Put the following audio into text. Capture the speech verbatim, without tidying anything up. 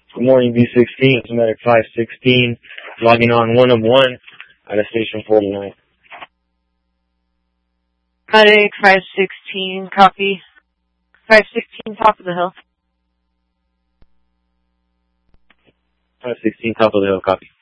Good morning, B sixteen. It's Medic five sixteen, logging on one of one out of Station forty-nine. Medic five sixteen, copy. five sixteen, top of the hill. five sixteen, top of the hill, copy.